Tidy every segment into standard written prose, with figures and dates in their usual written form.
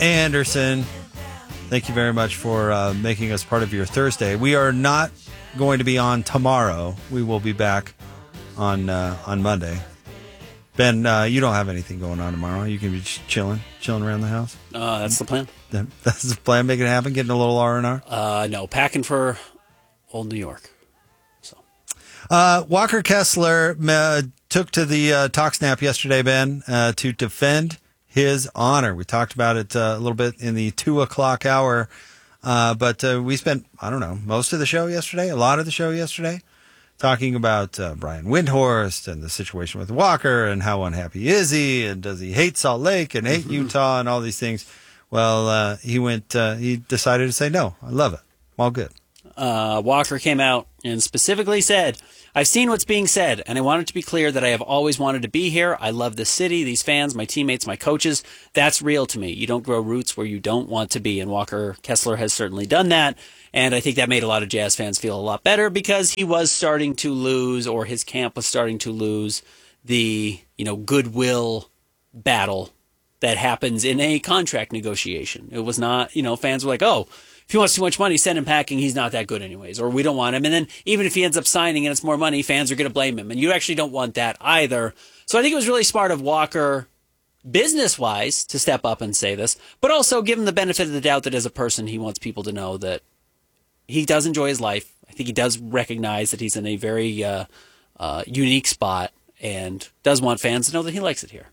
Anderson. Thank you very much for making us part of your Thursday. We are not going to be on tomorrow. We will be back on Monday. Ben, you don't have anything going on tomorrow. You can be just chilling around the house. That's the plan. That's the plan. Making it happen. Getting a little R&R. No, packing for old New York. So, Walker Kessler took to the talk snap yesterday, Ben, to defend his honor. We talked about it a little bit in the 2:00 hour, but we spent, I don't know, most of the show yesterday, a lot of the show yesterday, talking about Brian Windhorst and the situation with Walker and how unhappy is he and does he hate Salt Lake and hate Utah and all these things. Well, he decided to say, no, I love it. I'm all good. Walker came out and specifically said, I've seen what's being said, and I want it to be clear that I have always wanted to be here. I love this city, these fans, my teammates, my coaches. That's real to me. You don't grow roots where you don't want to be, and Walker Kessler has certainly done that, and I think that made a lot of Jazz fans feel a lot better because he was starting to lose, or his camp was starting to lose, the goodwill battle that happens in a contract negotiation. It was not, fans were like, oh, if he wants too much money, send him packing. He's not that good anyways, or we don't want him. And then even if he ends up signing and it's more money, fans are going to blame him. And you actually don't want that either. So I think it was really smart of Walker, business-wise, to step up and say this, but also give him the benefit of the doubt that as a person, he wants people to know that he does enjoy his life. I think he does recognize that he's in a very unique spot and does want fans to know that he likes it here.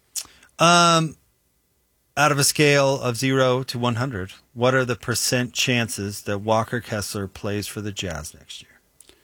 Out of a scale of 0 to 100, what are the percent chances that Walker Kessler plays for the Jazz next year?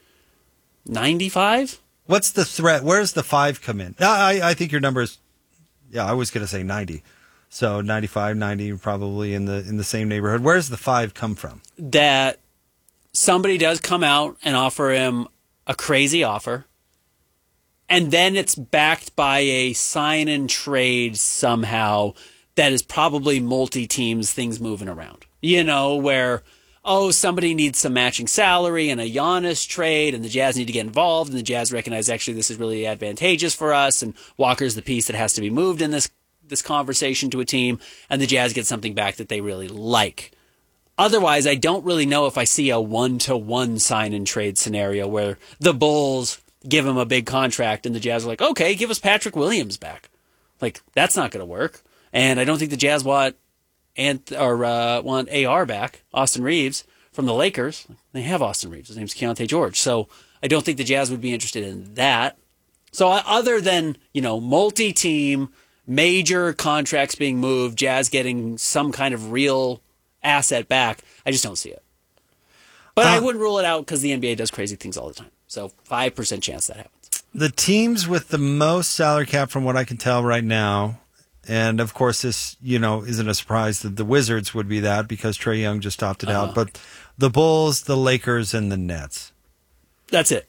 95? What's the threat? Where does the 5 come in? I think your number is, I was going to say 90. So 95, 90, probably in the same neighborhood. Where does the 5 come from? That somebody does come out and offer him a crazy offer, and then it's backed by a sign and trade somehow that is probably multi-teams things moving around. Where, somebody needs some matching salary and a Giannis trade, and the Jazz need to get involved, and the Jazz recognize actually this is really advantageous for us, and Walker's the piece that has to be moved in this conversation to a team, and the Jazz get something back that they really like. Otherwise, I don't really know if I see a 1-to-1 sign and trade scenario where the Bulls give him a big contract and the Jazz are like, okay, give us Patrick Williams back. Like, that's not going to work. And I don't think the Jazz want AR back, Austin Reeves, from the Lakers. They have Austin Reeves. His name's Keontae George. So I don't think the Jazz would be interested in that. So other than, multi-team, major contracts being moved, Jazz getting some kind of real asset back, I just don't see it. But I wouldn't rule it out because the NBA does crazy things all the time. So 5% chance that happens. The teams with the most salary cap, from what I can tell right now, and of course this, isn't a surprise that the Wizards would be that because Trae Young just opted out, but the Bulls, the Lakers, and the Nets. That's it.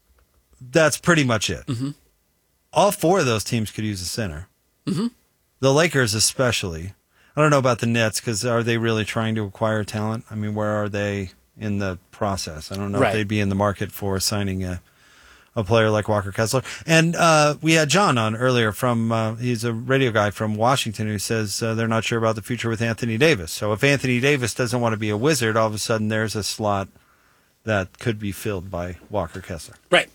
That's pretty much it. Mm-hmm. All 4 of those teams could use a center. Mm-hmm. The Lakers especially. I don't know about the Nets because are they really trying to acquire talent? I mean, where are they in the process? I don't know if they'd be in the market for signing a player like Walker Kessler. And we had John on earlier from, he's a radio guy from Washington who says they're not sure about the future with Anthony Davis. So if Anthony Davis doesn't want to be a Wizard, all of a sudden there's a slot that could be filled by Walker Kessler. Right.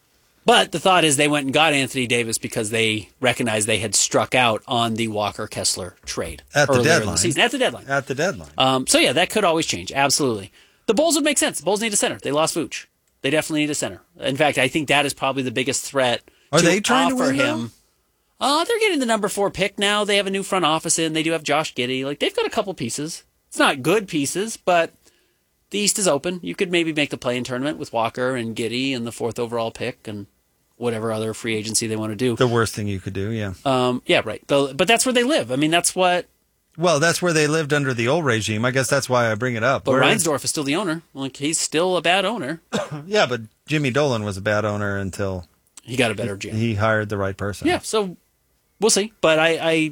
But the thought is they went and got Anthony Davis because they recognized they had struck out on the Walker Kessler trade at the deadline. In the season. At the deadline. So yeah, that could always change. Absolutely. The Bulls would make sense. The Bulls need a center. They lost Vooch. They definitely need a center. In fact, I think that is probably the biggest threat. Are they trying to win him? They're getting the number 4 pick now. They have a new front office in. They do have Josh Giddey. Like, they've got a couple pieces. It's not good pieces, but the East is open. You could maybe make the play-in tournament with Walker and Giddey and the 4th overall pick and whatever other free agency they want to do. The worst thing you could do, yeah. Yeah, right. But that's where they live. I mean, that's what... Well, that's where they lived under the old regime. I guess that's why I bring it up. But Reinsdorf is still the owner. Like, he's still a bad owner. Yeah, but Jimmy Dolan was a bad owner until he got a better GM. He hired the right person. Yeah, so we'll see. But I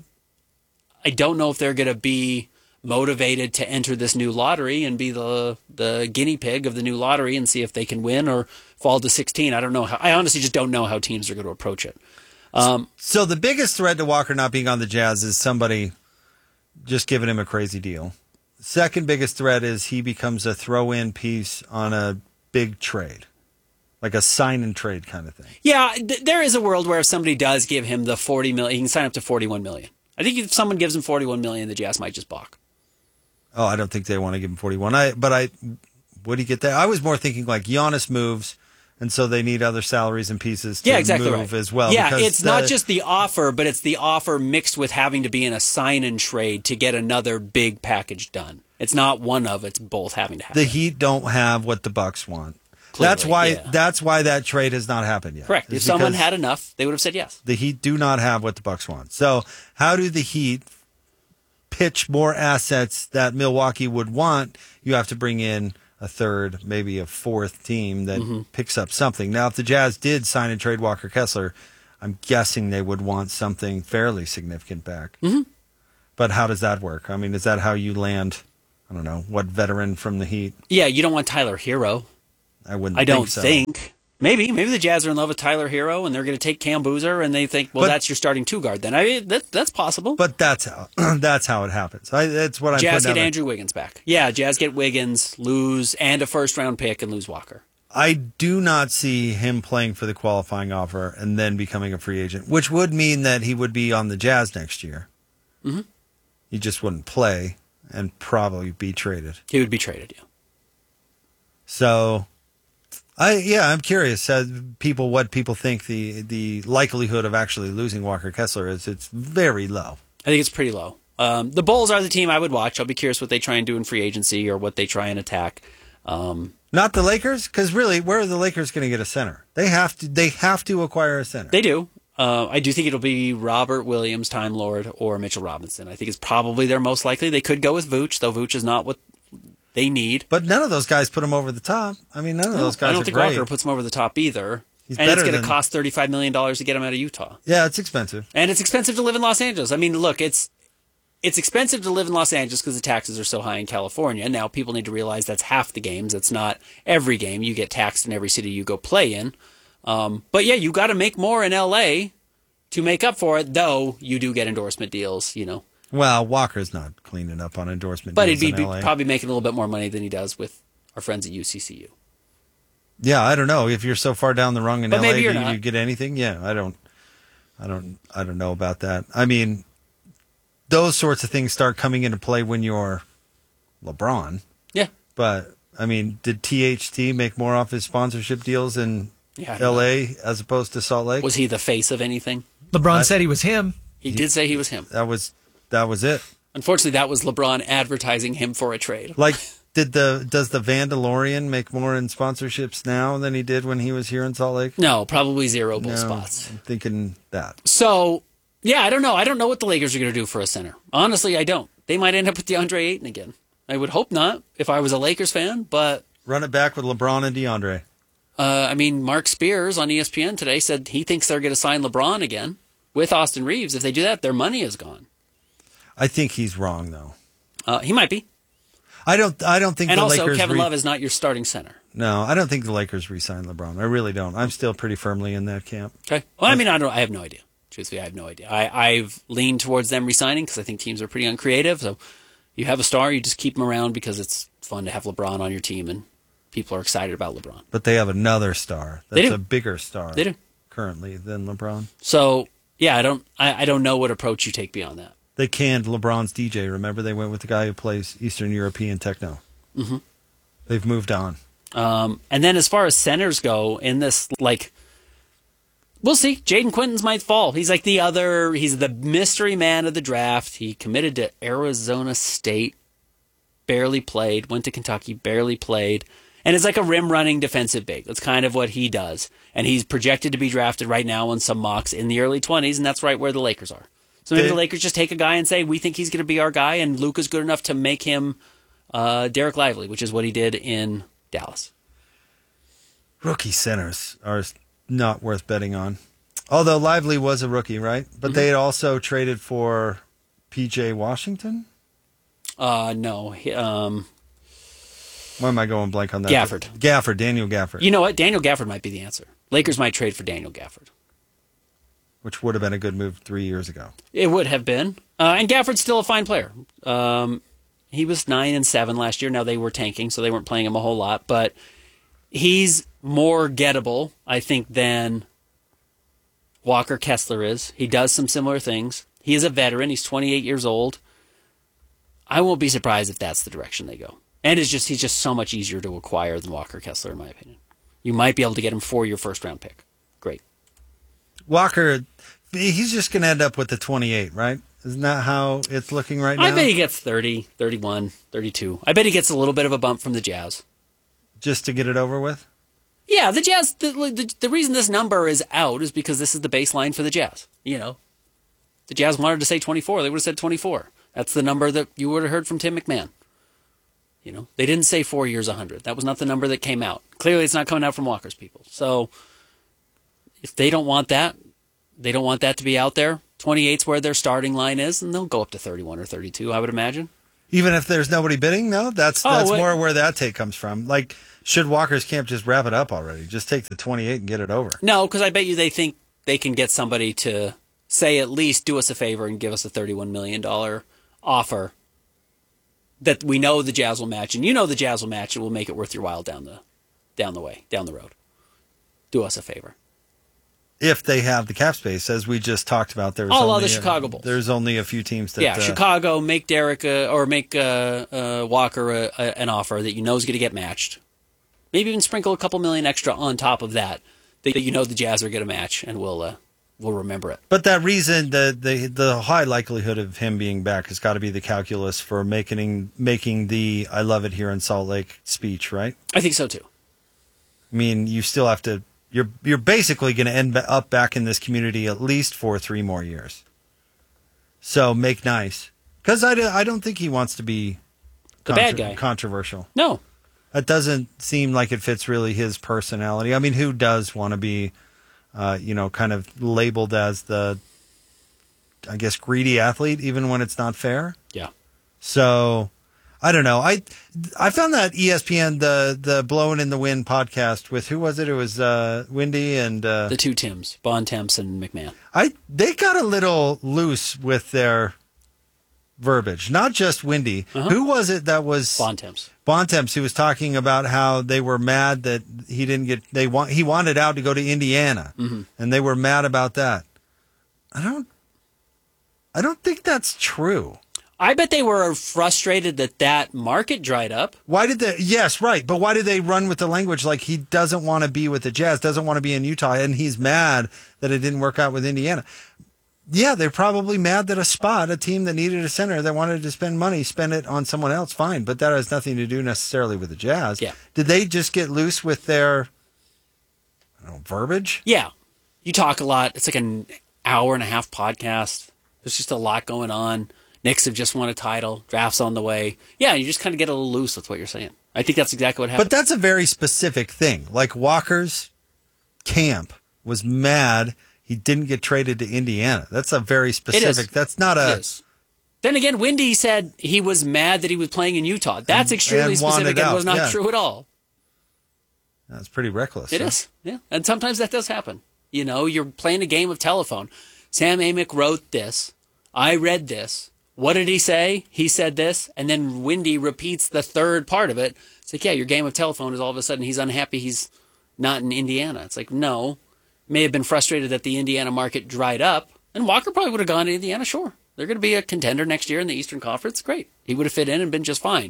don't know if they're going to be motivated to enter this new lottery and be the guinea pig of the new lottery and see if they can win or fall to 16. I don't know how. I honestly just don't know how teams are going to approach it. So the biggest threat to Walker not being on the Jazz is somebody just giving him a crazy deal. Second biggest threat is he becomes a throw-in piece on a big trade, like a sign-and-trade kind of thing. Yeah, there is a world where if somebody does give him the $40 million, he can sign up to $41 million. I think if someone gives him $41 million, the Jazz might just balk. Oh, I don't think they want to give him 41. But would he get that? I was more thinking like Giannis moves, and so they need other salaries and pieces to move as well. Yeah, it's not just the offer, but it's the offer mixed with having to be in a sign-and-trade to get another big package done. It's not one of, it's both having to happen. The Heat don't have what the Bucks want. Clearly, That's why that trade has not happened yet. Correct. If someone had enough, they would have said yes. The Heat do not have what the Bucks want. So how do the Heat pitch more assets that Milwaukee would want? You have to bring in a third, maybe a fourth team that picks up something. Now, if the Jazz did sign and trade Walker Kessler, I'm guessing they would want something fairly significant back. Mm-hmm. But how does that work? I mean, is that how you land, I don't know, what veteran from the Heat? Yeah, you don't want Tyler Hero. I don't think. Maybe the Jazz are in love with Tyler Hero, and they're going to take Cam Boozer, and they think, well, that's your starting two guard. Then that's possible. But that's how it happens. That's what I'm. Jazz get Andrew Wiggins back. Yeah, Jazz get Wiggins, lose and a first round pick, and lose Walker. I do not see him playing for the qualifying offer and then becoming a free agent, which would mean that he would be on the Jazz next year. Mm-hmm. He just wouldn't play and probably be traded. He would be traded, yeah. So. I'm curious what people think the likelihood of actually losing Walker Kessler is. It's very low. I think it's pretty low. The Bulls are the team I would watch. I'll be curious what they try and do in free agency or what they try and attack. Not the Lakers, because really, where are the Lakers going to get a center? They have to acquire a center. They do. I do think it'll be Robert Williams, Time Lord, or Mitchell Robinson. I think it's probably their most likely. They could go with Vooch, though Vooch is not what they need. But none of those guys put him over the top. I mean, none of those guys are great. I don't think Walker puts him over the top either. And it's going to cost $35 million to get him out of Utah. Yeah, it's expensive. And it's expensive to live in Los Angeles. I mean, look, it's expensive to live in Los Angeles because the taxes are so high in California. Now, people need to realize that's half the games. That's not every game. You get taxed in every city you go play in. But yeah, you got to make more in L.A. to make up for it, though you do get endorsement deals, Well, Walker's not cleaning up on endorsement deals, but he'd be probably making a little bit more money than he does with our friends at UCCU. Yeah, I don't know. If you're so far down the rung in LA, do not. you get anything? Yeah, I don't know about that. I mean, those sorts of things start coming into play when you're LeBron. Yeah. But I mean, did THT make more off his sponsorship deals in LA as opposed to Salt Lake? Was he the face of anything? LeBron said he was him. He did say he was him. That was it. Unfortunately, that was LeBron advertising him for a trade. Like, does the Vandalorian make more in sponsorships now than he did when he was here in Salt Lake? No, probably zero bull spots. I'm thinking that. So, yeah, I don't know. I don't know what the Lakers are going to do for a center. Honestly, I don't. They might end up with DeAndre Ayton again. I would hope not if I was a Lakers fan, but... Run it back with LeBron and DeAndre. I mean, Mark Spears on ESPN today said he thinks they're going to sign LeBron again with Austin Reeves. If they do that, their money is gone. I think he's wrong, though. He might be. I don't think. And the also, Lakers Kevin Love is not your starting center. No, I don't think the Lakers re-sign LeBron. I really don't. I'm still pretty firmly in that camp. Okay. Well, I mean, I have no idea. Truthfully, I have no idea. I've leaned towards them re-signing because I think teams are pretty uncreative. So you have a star, you just keep him around because it's fun to have LeBron on your team and people are excited about LeBron. But they have another star. That's a bigger star. They do. Currently than LeBron. So yeah, I don't know what approach you take beyond that. They canned LeBron's DJ. Remember, they went with the guy who plays Eastern European techno. Mm-hmm. They've moved on. And then as far as centers go, in this, we'll see. Jaden Quinton's might fall. He's he's the mystery man of the draft. He committed to Arizona State, barely played, went to Kentucky, barely played. And it's like a rim-running defensive big. That's kind of what he does. And he's projected to be drafted right now on some mocks in the early 20s, and that's right where the Lakers are. So maybe the Lakers just take a guy and say, we think he's going to be our guy, and Luka's good enough to make him Derek Lively, which is what he did in Dallas. Rookie centers are not worth betting on. Although Lively was a rookie, right? But they had also traded for P.J. Washington? No. Why am I going blank on that? Gafford. Daniel Gafford. You know what? Daniel Gafford might be the answer. Lakers might trade for Daniel Gafford. which would have been a good move 3 years ago. It would have been. And Gafford's still a fine player. He was 9-7 last year. Now they were tanking, so they weren't playing him a whole lot. But he's more gettable, I think, than Walker Kessler is. He does some similar things. He is a veteran. He's 28 years old. I won't be surprised if that's the direction they go. And he's just so much easier to acquire than Walker Kessler, in my opinion. You might be able to get him for your first-round pick. Great. Walker, he's just going to end up with the 28, right? Isn't that how it's looking right now? I bet he gets 30, 31, 32. I bet he gets a little bit of a bump from the Jazz. Just to get it over with? Yeah, the Jazz, the reason this number is out is because this is the baseline for the Jazz. You know, the Jazz wanted to say 24. They would have said 24. That's the number that you would have heard from Tim McMahon. You know, they didn't say 4 years, 100. That was not the number that came out. Clearly, it's not coming out from Walker's people. So if they don't want that, they don't want that to be out there. 28's where their starting line is, and they'll go up to 31 or 32, I would imagine. Even if there's nobody bidding, no? That's more where that take comes from. Like, should Walker's camp just wrap it up already? Just take the 28 and get it over. No, because I bet you they think they can get somebody to say at least do us a favor and give us a $31 million offer that we know the Jazz will match, and you know the Jazz will match, and we'll make it worth your while down the road. Do us a favor. If they have the cap space, as we just talked about, there's all the Chicago Bulls. There's only a few teams that Chicago make Derek or make Walker an offer that you know is going to get matched. Maybe even sprinkle a couple million extra on top of that you know the Jazz are going to match, and we'll remember it. But that reason, the high likelihood of him being back has got to be the calculus for making the "I love it here in Salt Lake" speech, right? I think so too. I mean, you still have to. You're basically going to end up back in this community at least for 3 more years. So make nice, because I don't think he wants to be the bad guy, controversial. No, that doesn't seem like it fits really his personality. I mean, who does want to be, kind of labeled as the, I guess, greedy athlete, even when it's not fair? Yeah. So I don't know. I found that ESPN, the Blowing in the Wind podcast with, who was it? It was Windy and the two Tims, Bontemps and McMahon. They got a little loose with their verbiage, not just Windy. Uh-huh. Who was it that was Bontemps, who was talking about how they were mad that he didn't get he wanted out to go to Indiana, and they were mad about that. I don't think that's true. I bet they were frustrated that market dried up. Why did they? Yes, right. But why did they run with the language like he doesn't want to be with the Jazz, doesn't want to be in Utah, and he's mad that it didn't work out with Indiana? Yeah, they're probably mad that a team that needed a center that wanted to spend money, spend it on someone else. Fine, but that has nothing to do necessarily with the Jazz. Yeah. Did they just get loose with their verbiage? Yeah. You talk a lot. It's like an hour and a half podcast. There's just a lot going on. Knicks have just won a title. Draft's on the way. Yeah, you just kind of get a little loose with what you're saying. I think that's exactly what happened. But that's a very specific thing. Like Walker's camp was mad he didn't get traded to Indiana. That's a very specific. That's not a. It is. Then again, Windy said he was mad that he was playing in Utah. That's extremely specific and was not true at all. That's pretty reckless. It is. Yeah. And sometimes that does happen. You know, you're playing a game of telephone. Sam Amick wrote this. I read this. What did he say? He said this, and then Windy repeats the third part of it. It's like, yeah, your game of telephone is all of a sudden he's unhappy he's not in Indiana. It's like, no. May have been frustrated that the Indiana market dried up, and Walker probably would have gone to Indiana, sure. They're going to be a contender next year in the Eastern Conference. Great. He would have fit in and been just fine.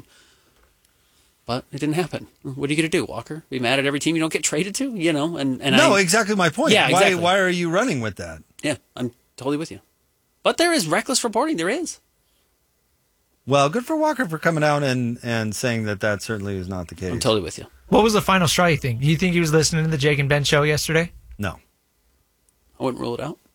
But it didn't happen. What are you going to do, Walker? Be mad at every team you don't get traded to? You know, exactly my point. Yeah, exactly. Why are you running with that? Yeah, I'm totally with you. But there is reckless reporting. There is. Well, good for Walker for coming out and saying that certainly is not the case. I'm totally with you. What was the final straw, you think? Do you think he was listening to the Jake and Ben show yesterday? No. I wouldn't rule it out.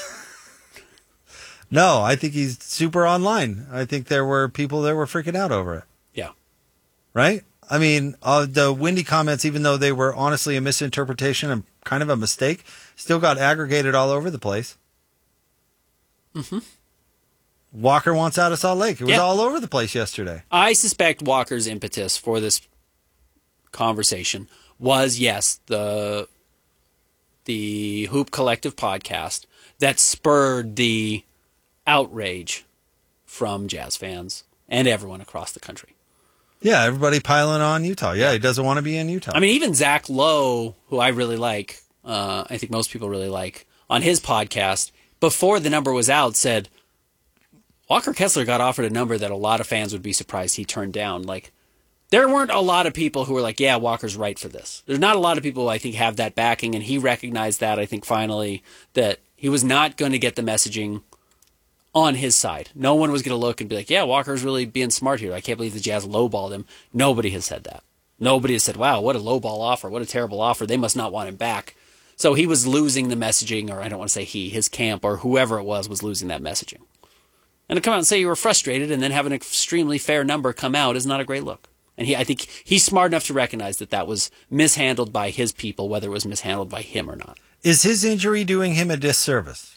No, I think he's super online. I think there were people that were freaking out over it. Yeah. Right? I mean, the Windy comments, even though they were honestly a misinterpretation and kind of a mistake, still got aggregated all over the place. Mm-hmm. Walker wants out of Salt Lake. It was all over the place yesterday. I suspect Walker's impetus for this conversation was, yes, the Hoop Collective podcast. that spurred the outrage from Jazz fans and everyone across the country. Yeah, everybody piling on Utah. Yeah, he doesn't want to be in Utah. I mean, even Zach Lowe, who I really like, I think most people really like, on his podcast, before the number was out, said Walker Kessler got offered a number that a lot of fans would be surprised he turned down. Like, there weren't a lot of people who were like, yeah, Walker's right for this. There's not a lot of people who I think have that backing, and he recognized that, I think, finally, that he was not going to get the messaging on his side. No one was going to look and be like, yeah, Walker's really being smart here. I can't believe the Jazz lowballed him. Nobody has said that. Nobody has said, wow, what a lowball offer. What a terrible offer. They must not want him back. So he was losing the messaging, or I don't want to say he, his camp, or whoever it was losing that messaging. And to come out and say you were frustrated and then have an extremely fair number come out is not a great look. And I think he's smart enough to recognize that that was mishandled by his people, whether it was mishandled by him or not. Is his injury doing him a disservice?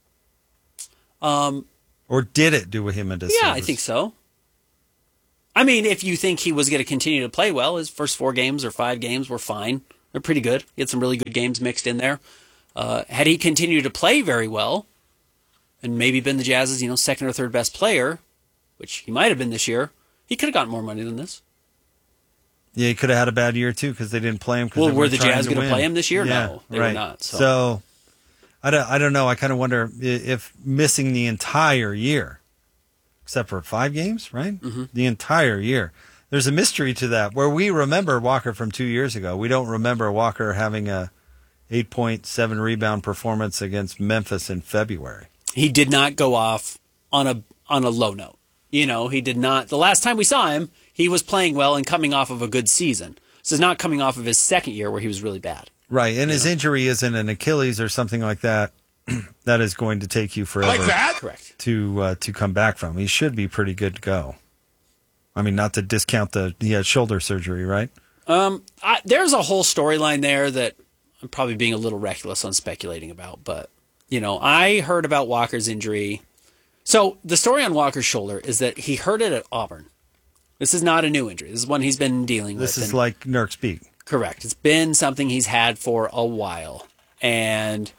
Or did it do him a disservice? Yeah, I think so. I mean, if you think he was going to continue to play well, his first 4 games or 5 games were fine. They're pretty good. He had some really good games mixed in there. Had he continued to play very well, and maybe been the Jazz's, second or third best player, which he might have been this year, he could have gotten more money than this. Yeah, he could have had a bad year too because they didn't play him. Well, were the Jazz going to play him this year? Yeah, no, they right. were not. So I don't know. I kind of wonder if missing the entire year, except for 5 games, right? Mm-hmm. The entire year. There's a mystery to that where we remember Walker from 2 years ago. We don't remember Walker having a 8.7 rebound performance against Memphis in February. He did not go off on a low note. He did not. The last time we saw him, he was playing well and coming off of a good season. This is not coming off of his second year where he was really bad. Right, and his injury isn't an Achilles or something like that. That is going to take you forever. Like that? Correct. To come back from. He should be pretty good to go. I mean, not to discount he had shoulder surgery, right? There's a whole storyline there that I'm probably being a little reckless on speculating about, but I heard about Walker's injury. So the story on Walker's shoulder is that he hurt it at Auburn. This is not a new injury. This is one he's been dealing with. This is like Nurk speak. Correct. It's been something he's had for a while and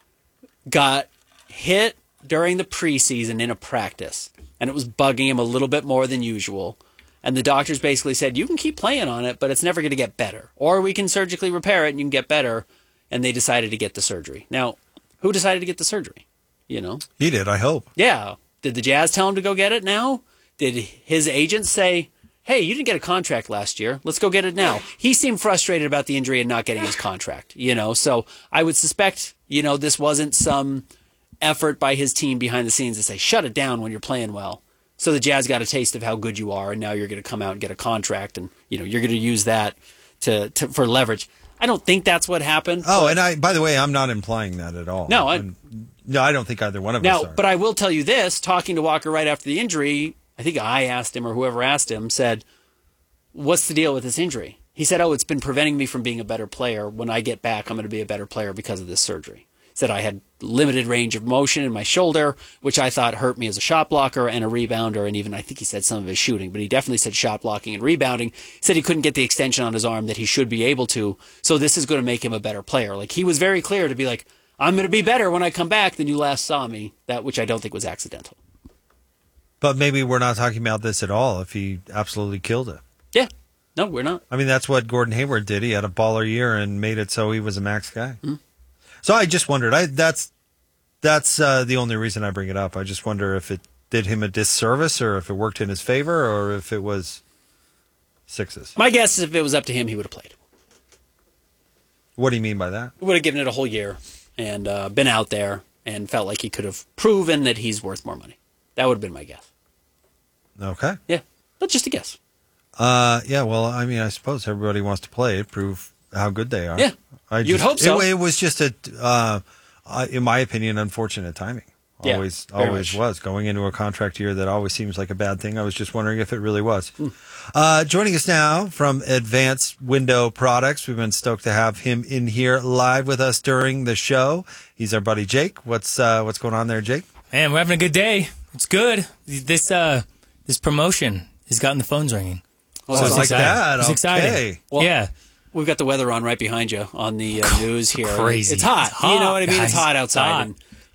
got hit during the preseason in a practice, and it was bugging him a little bit more than usual. And the doctors basically said, you can keep playing on it, but it's never going to get better. Or we can surgically repair it and you can get better. And they decided to get the surgery. Now, who decided to get the surgery? He did, I hope. Yeah. Did the Jazz tell him to go get it now? Did his agent say, hey, you didn't get a contract last year. Let's go get it now. He seemed frustrated about the injury and not getting his contract, So I would suspect, this wasn't some effort by his team behind the scenes to say, shut it down when you're playing well. So the Jazz got a taste of how good you are, and now you're going to come out and get a contract, and you're going to use that for leverage. I don't think that's what happened. Oh, and by the way, I'm not implying that at all. No, I don't think either one of us are. But I will tell you this: talking to Walker right after the injury, I think I asked him or whoever asked him said, "What's the deal with this injury?" He said, "Oh, it's been preventing me from being a better player. When I get back, I'm going to be a better player because of this surgery." Said I had limited range of motion in my shoulder, which I thought hurt me as a shot blocker and a rebounder, and even I think he said some of his shooting, but he definitely said shot blocking and rebounding. He said he couldn't get the extension on his arm that he should be able to, so this is going to make him a better player. Like, he was very clear to be like, I'm going to be better when I come back than you last saw me, which I don't think was accidental. But maybe we're not talking about this at all if he absolutely killed it. Yeah. No, we're not. I mean, that's what Gordon Hayward did. He had a baller year and made it so he was a max guy. Mm-hmm. So I just wondered. That's the only reason I bring it up. I just wonder if it did him a disservice, or if it worked in his favor, or if it was sixes. My guess is if it was up to him, he would have played. What do you mean by that? He would have given it a whole year and been out there and felt like he could have proven that he's worth more money. That would have been my guess. Okay. Yeah, but just a guess. Yeah. Well, I mean, I suppose everybody wants to play it, prove how good they are. Yeah. You'd hope so. It was just in my opinion, unfortunate timing. Always was. Going into a contract year that always seems like a bad thing. I was just wondering if it really was. Joining us now from Advanced Window Products. We've been stoked to have him in here live with us during the show. He's our buddy Jake. What's going on there, Jake? Man, we're having a good day. It's good. This promotion has gotten the phones ringing. So it's like that. It's exciting. Well, yeah. We've got the weather on right behind you on the news here. Crazy. It's hot. You know what I mean? Guys, it's hot outside. hot. And,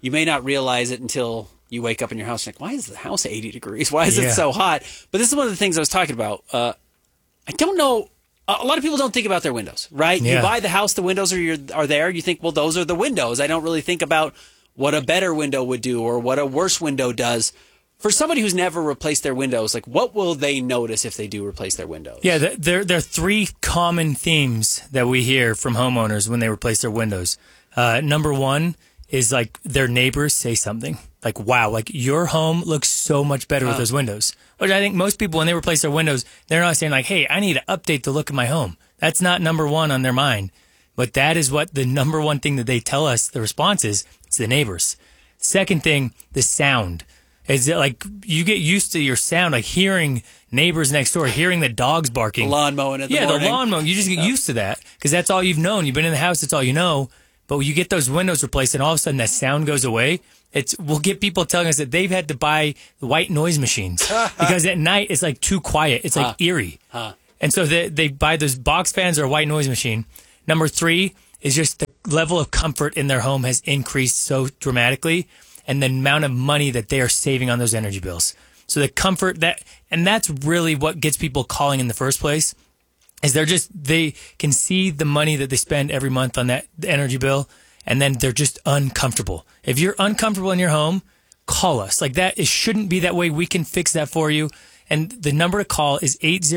you may not realize it until you wake up in your house and you're like, why is the house 80 degrees? Why is it so hot? But this is one of the things I was talking about. I don't know. A lot of people don't think about their windows, right? Yeah. You buy the house, the windows are there. You think, well, those are the windows. I don't really think about what a better window would do or what a worse window does. For somebody who's never replaced their windows, like what will they notice if they do replace their windows? Yeah, there are three common themes that we hear from homeowners when they replace their windows. Number one is like their neighbors say something like, wow, like your home looks so much better with those windows. Which I think most people, when they replace their windows, they're not saying like, hey, I need to update the look of my home. That's not number one on their mind. But that is what the number one thing that they tell us the response is. It's the neighbors. Second thing, the sound. Is it like you get used to your sound, like hearing neighbors next door, hearing the dogs barking. The lawn mowing in the morning. Yeah, the lawn mowing. You just get used to that because that's all you've known. You've been in the house. That's all you know. But when you get those windows replaced and all of a sudden that sound goes away, we'll get people telling us that they've had to buy white noise machines because at night it's like too quiet. It's like eerie. And so they buy those box fans or a white noise machine. Number three is just the level of comfort in their home has increased so dramatically and the amount of money that they are saving on those energy bills. So the comfort and that's really what gets people calling in the first place. Is they can see the money that they spend every month on that energy bill, and then they're just uncomfortable. If you're uncomfortable in your home, call us. Like that, it shouldn't be that way. We can fix that for you. And the number to call is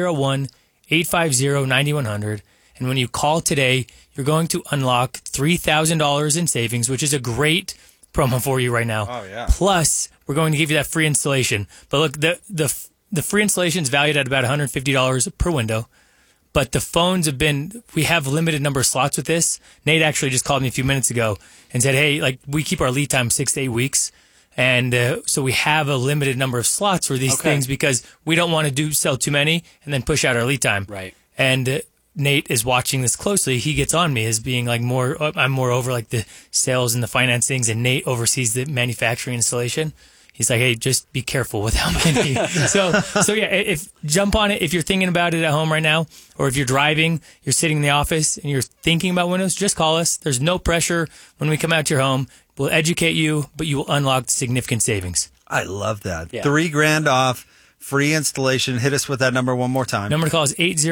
801-850-9100. And when you call today, you're going to unlock $3,000 in savings, which is a great promo for you right now. Oh, yeah. Plus, we're going to give you that free installation. But look, the free installation is valued at about $150 per window. But the phones we have limited number of slots with this. Nate actually just called me a few minutes ago and said, hey, like we keep our lead time 6 to 8 weeks. And so we have a limited number of slots for these things because we don't want to sell too many and then push out our lead time. Right. And Nate is watching this closely. He gets on me as being like I'm more over like the sales and the finance things, and Nate oversees the manufacturing installation. He's like, hey, just be careful with how many. So yeah, jump on it if you're thinking about it at home right now, or if you're driving, you're sitting in the office and you're thinking about windows, just call us. There's no pressure when we come out to your home. We'll educate you, but you will unlock significant savings. I love that. Yeah. $3,000 off, free installation. Hit us with that number one more time. Number to call is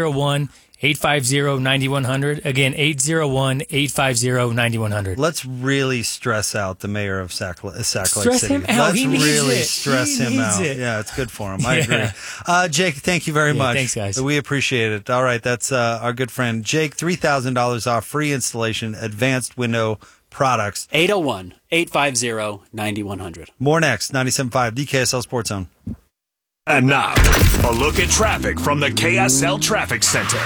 801-850-9100. Again, 801-850-9100. Let's really stress out the mayor of Sac Lake Stress City. him out. Let's He needs really it. stress He him needs out. it. Yeah, it's good for him. I Yeah. agree. Jake, thank you very much. Thanks, guys. We appreciate it. All right, that's our good friend Jake. $3,000 off, free installation, advanced window products. 801-850-9100. More next. 97.5 DKSL Sports Zone. And now, a look at traffic from the KSL Traffic Center.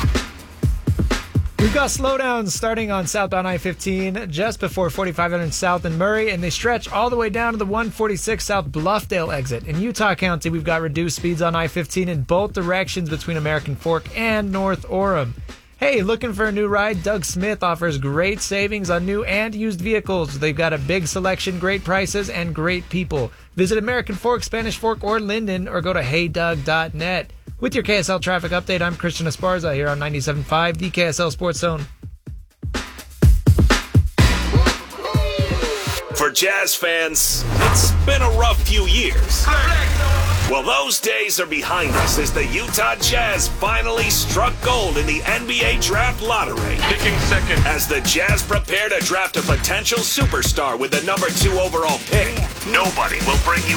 We've got slowdowns starting on southbound I-15 just before 4500 South in Murray, and they stretch all the way down to the 146 South Bluffdale exit. In Utah County, we've got reduced speeds on I-15 in both directions between American Fork and North Orem. Hey, looking for a new ride? Doug Smith offers great savings on new and used vehicles. They've got a big selection, great prices, and great people. Visit American Fork, Spanish Fork, or Linden, or go to heydoug.net. With your KSL traffic update, I'm Christian Esparza here on 97.5, the KSL Sports Zone. For Jazz fans, it's been a rough few years. Well, those days are behind us as the Utah Jazz finally struck gold in the NBA Draft Lottery. Picking second. As the Jazz prepare to draft a potential superstar with the number 2 overall pick, nobody will bring you